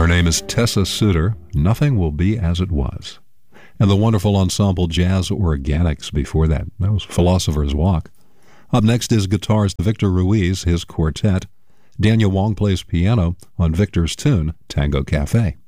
Her name is Tessa Suter. Nothing Will Be As It Was. And the wonderful ensemble Jazz Organics before that. That was Philosopher's Walk. Up next is guitarist Victor Ruiz, his quartet. Daniel Wong plays piano on Victor's tune, Tango Cafe.